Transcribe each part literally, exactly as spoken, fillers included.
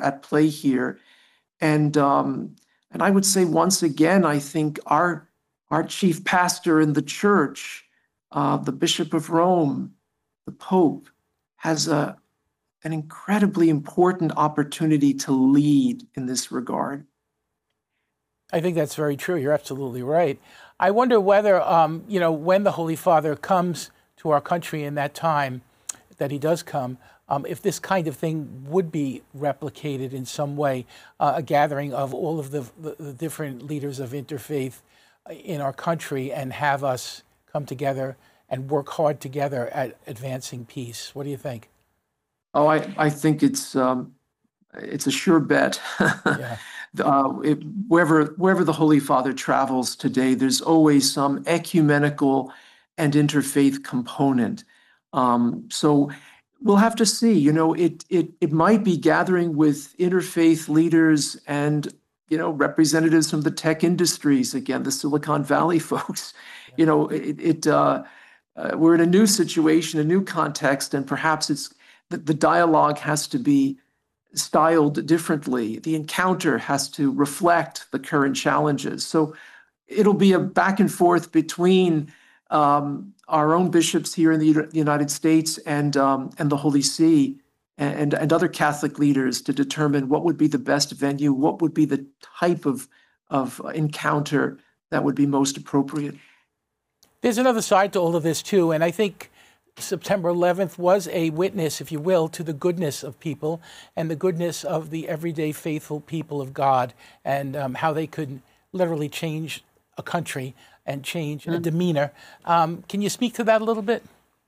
at play here. And um, and I would say once again, I think our our chief pastor in the church, uh, the Bishop of Rome, the Pope, has a an incredibly important opportunity to lead in this regard. I think that's very true. You're absolutely right. I wonder whether, um, you know, when the Holy Father comes to our country in that time that he does come, um, if this kind of thing would be replicated in some way, uh, a gathering of all of the, the, the different leaders of interfaith in our country and have us come together and work hard together at advancing peace. What do you think? Oh, I, I think it's um, it's a sure bet. Yeah. uh, it, wherever wherever the Holy Father travels today, there's always some ecumenical and interfaith component. Um, so we'll have to see. You know, it it it might be gathering with interfaith leaders and you know representatives from the tech industries. Again, the Silicon Valley folks. Yeah. You know, it. it uh, uh, we're in a new situation, a new context, and perhaps it's the, the dialogue has to be styled differently. The encounter has to reflect the current challenges. So it'll be a back and forth between um, our own bishops here in the, the United States and um, and the Holy See and, and other Catholic leaders to determine what would be the best venue, what would be the type of, of encounter that would be most appropriate. There's another side to all of this, too, and I think September eleventh was a witness, if you will, to the goodness of people and the goodness of the everyday faithful people of God and um, how they could literally change a country and change mm-hmm. a demeanor. Um, can you speak to that a little bit?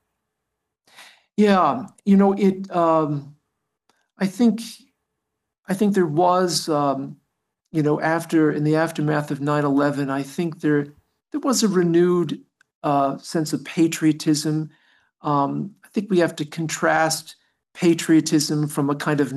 Yeah, you know, it. Um, I think, I think there was, um, you know, after in the aftermath of nine eleven, I think there there was a renewed uh, sense of patriotism. Um, I think we have to contrast patriotism from a kind of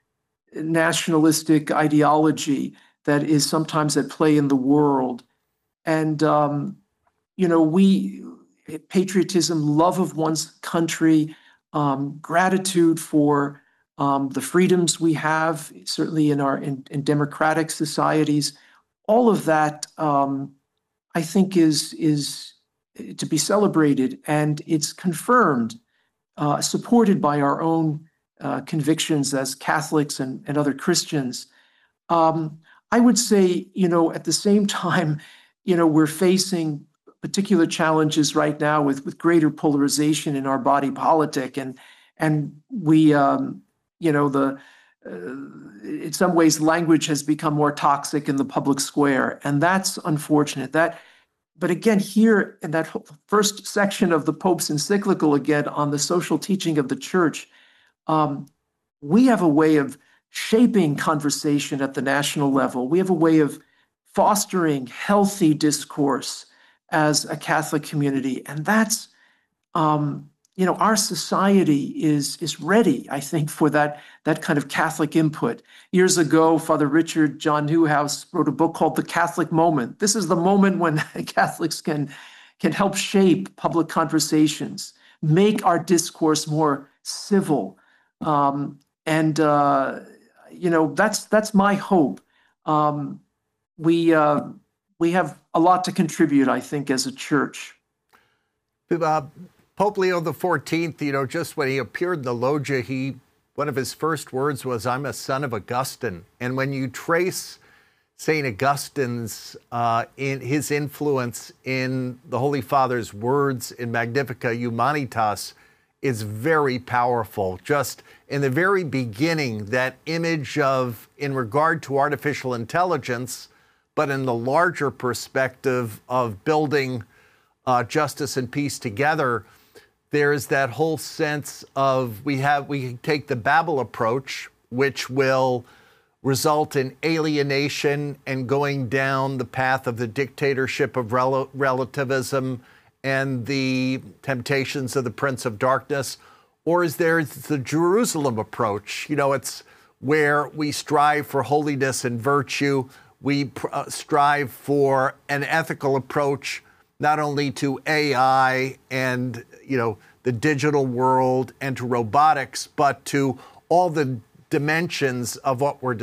nationalistic ideology that is sometimes at play in the world. And, um, you know, we, patriotism, love of one's country, um, gratitude for um, the freedoms we have, certainly in our in, in democratic societies, all of that, um, I think, is is to be celebrated, and it's confirmed, uh, supported by our own uh, convictions as Catholics and, and other Christians. Um, I would say, you know, at the same time, you know, we're facing particular challenges right now with, with greater polarization in our body politic, and and we, um, you know, the uh, in some ways, language has become more toxic in the public square, and that's unfortunate. That. But again, here in that first section of the Pope's encyclical, again, on the social teaching of the church, um, we have a way of shaping conversation at the national level. We have a way of fostering healthy discourse as a Catholic community. And that's, um, you know, our society is, is ready, I think, for that, that kind of Catholic input. Years ago, Father Richard John Newhouse wrote a book called The Catholic Moment. This is the moment when Catholics can, can help shape public conversations, make our discourse more civil. Um, and, uh, you know, that's, that's my hope. Um, we, uh, we have a lot to contribute, I think, as a church. Uh, Pope Leo the fourteenth, you know, just when he appeared in the loggia, he, one of his first words was, "I'm a son of Augustine." And when you trace Saint Augustine's, uh, in his influence in the Holy Father's words in Magnificat Humanitas, is very powerful. Just in the very beginning, that image of, in regard to artificial intelligence, but in the larger perspective of building uh, justice and peace together, there's that whole sense of we have, we take the Babel approach, which will result in alienation and going down the path of the dictatorship of rel relativism and the temptations of the Prince of Darkness. Or is there the Jerusalem approach? You know, it's where we strive for holiness and virtue. We uh, strive for an ethical approach, not only to A I and, you know, the digital world and to robotics, but to all the dimensions of what we're